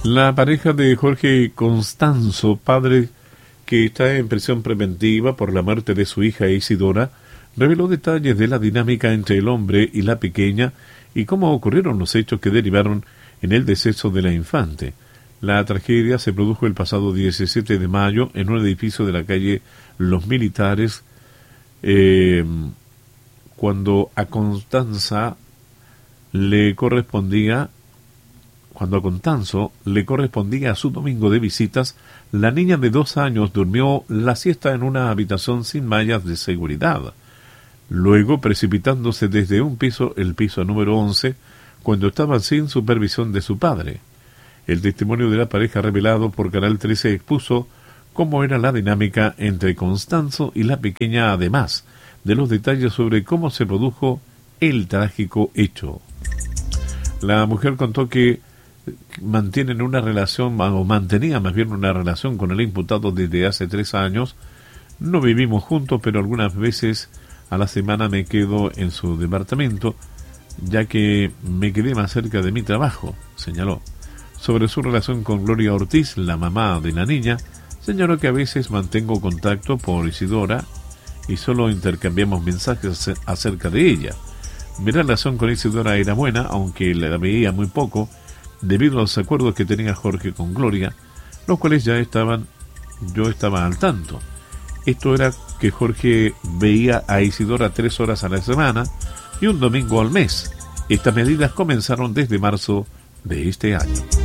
La pareja de Jorge Constanzo, padre que está en prisión preventiva por la muerte de su hija Isidora, reveló detalles de la dinámica entre el hombre y la pequeña y cómo ocurrieron los hechos que derivaron en el deceso de la infante. La tragedia se produjo el pasado 17 de mayo en un edificio de la calle Los Militares, cuando a Constanzo le correspondía su domingo de visitas. La niña de 2 años durmió la siesta en una habitación sin mallas de seguridad. Luego, precipitándose desde un piso, el piso número 11, cuando estaba sin supervisión de su padre. El testimonio de la pareja revelado por Canal 13 expuso cómo era la dinámica entre Constanzo y la pequeña, además de los detalles sobre cómo se produjo el trágico hecho. La mujer contó que mantenía una relación con el imputado desde hace 3 años. No vivimos juntos, pero algunas veces a la semana me quedo en su departamento, ya que me quedé más cerca de mi trabajo, señaló. Sobre su relación con Gloria Ortiz, la mamá de la niña, señaló que a veces mantengo contacto por Isidora y solo intercambiamos mensajes acerca de ella. Mi relación con Isidora era buena, aunque la veía muy poco, debido a los acuerdos que tenía Jorge con Gloria, los cuales yo estaba al tanto. Esto era que Jorge veía a Isidora 3 horas a la semana y un domingo al mes. Estas medidas comenzaron desde marzo de este año.